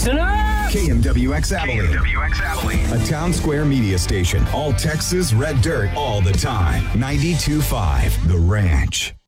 Listen up! KMWX Abilene. A town square media station. All Texas red dirt all the time. 92.5 The Ranch.